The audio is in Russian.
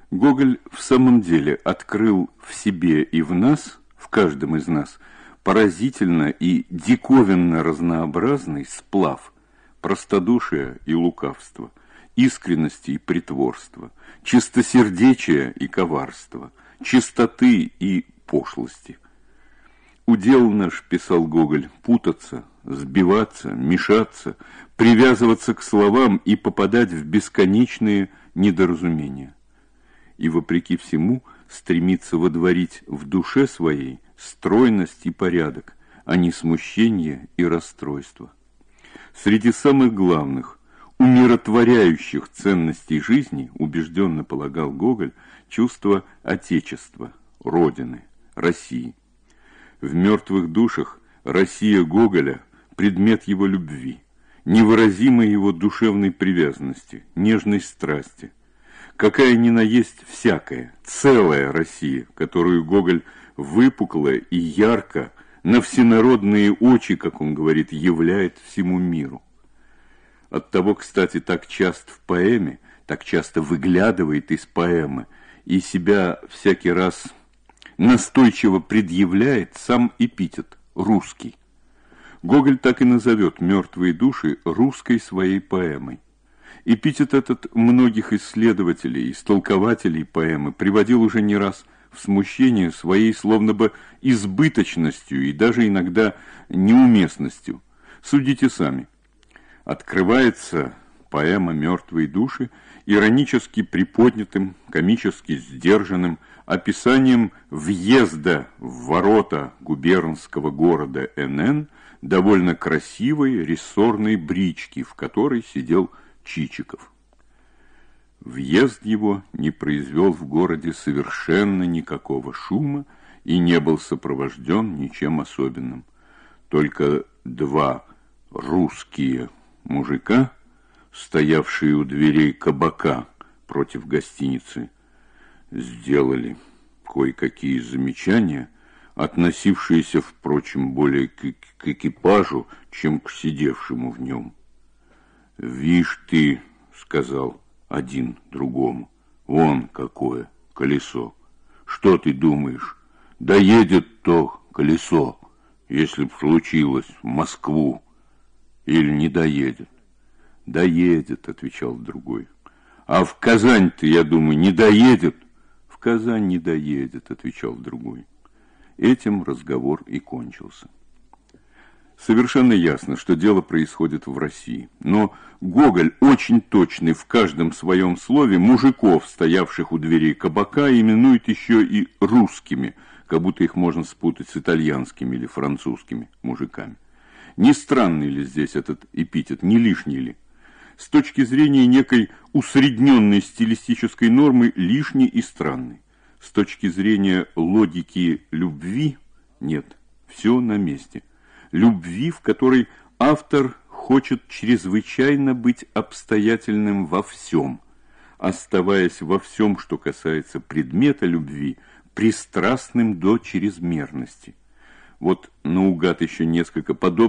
Гоголь в самом деле открыл в себе и в нас, в каждом из нас, поразительно и диковинно разнообразный сплав простодушия и лукавства, искренности и притворства, чистосердечия и коварства, чистоты и пошлости. Удел наш, писал Гоголь, путаться, сбиваться, мешаться, привязываться к словам и попадать в бесконечные недоразумения. И, вопреки всему, стремиться водворить в душе своей стройность и порядок, а не смущение и расстройство. Среди самых главных, умиротворяющих ценностей жизни, убежденно полагал Гоголь, чувство Отечества, Родины, России. В мертвых душах Россия Гоголя – предмет его любви, невыразимой его душевной привязанности, нежной страсти. Какая ни на есть всякая, целая Россия, которую Гоголь выпукло и ярко, на всенародные очи, как он говорит, являет всему миру. Оттого, кстати, так часто в поэме, так часто выглядывает из поэмы и себя всякий раз настойчиво предъявляет сам эпитет «русский». Гоголь так и назовет «Мертвые души» русской своей поэмой. Эпитет этот многих исследователей, истолкователей поэмы приводил уже не раз в смущение своей словно бы избыточностью и даже иногда неуместностью. Судите сами. Открывается поэма «Мертвые души» иронически приподнятым, комически сдержанным описанием въезда в ворота губернского города Н.Н. довольно красивой рессорной брички, в которой сидел Чичиков. Въезд его не произвел в городе совершенно никакого шума и не был сопровожден ничем особенным. Только два русские мужика, стоявшие у дверей кабака против гостиницы, сделали кое-какие замечания, относившиеся, впрочем, более к экипажу, чем к сидевшему в нем. «Вишь ты, — сказал один другому, — вон какое колесо. Что ты думаешь, доедет то колесо, если б случилось в Москву, или не доедет?» «Доедет, — отвечал другой. А в Казань-то, я думаю, не доедет?» «В Казань не доедет, — отвечал другой». Этим разговор и кончился. Совершенно ясно, что дело происходит в России. Но Гоголь, очень точный в каждом своем слове, мужиков, стоявших у дверей кабака, именует еще и русскими, как будто их можно спутать с итальянскими или французскими мужиками. Не странный ли здесь этот эпитет, не лишний ли? С точки зрения некой усредненной стилистической нормы лишний и странный. С точки зрения логики любви нет, все на месте. Любви, в которой автор хочет чрезвычайно быть обстоятельным во всем, оставаясь во всем, что касается предмета любви, пристрастным до чрезмерности. Вот наугад еще несколько подобных